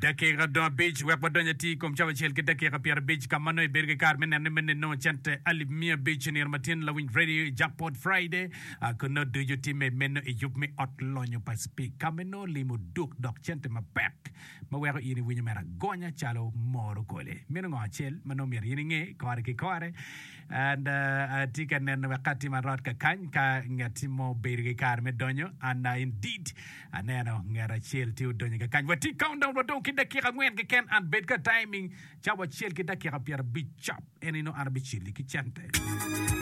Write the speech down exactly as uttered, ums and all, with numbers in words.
dakika do beach web donya ti kom chawa chel ke dakika pier beach kamano e berge kar men ne men no chante ali mia beach near matin lawin radio jackpot friday kono do you team men e yup me ot lonyo pa speak kameno limu duk dok chante ma back ma wero ini winya mera gonya chalo moro kole men ngo chel mano mer yini nge kore ke kore and uh, tika nen wakati marot ka kan ka ngati mo berge kar me donyo and uh, indeed aneno ngara chel ti donyo ka kan wati countdown do ki dakika ngwen ke ken and bed ka timing chawa chel ki dakika pier bichap enino arbichili ki chante